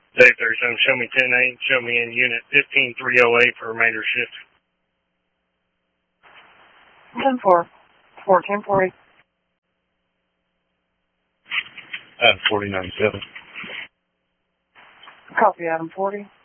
Dave 37, show me 10-8, show me in unit 15308 for remainder shift. 10-4, 10-40. Adam 49-7. Copy, Adam 40.